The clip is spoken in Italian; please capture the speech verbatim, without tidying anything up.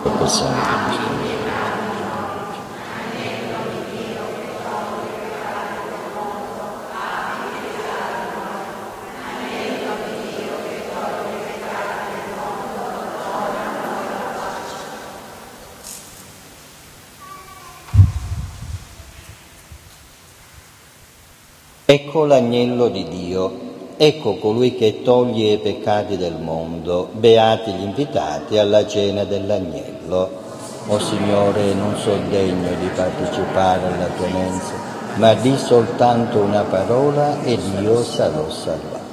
per sempre. Ecco l'agnello di Dio, ecco colui che toglie i peccati del mondo, beati gli invitati alla cena dell'agnello. O Signore, non so degno di partecipare alla tua mensa, ma di soltanto una parola ed io sarò salvato.